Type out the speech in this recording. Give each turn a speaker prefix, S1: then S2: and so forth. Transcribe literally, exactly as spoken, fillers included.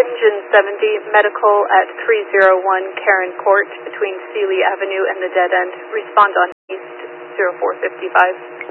S1: Engine seventy, medical at three oh one Karen Court between Sealy Avenue and the dead end. Respond on East zero four five five.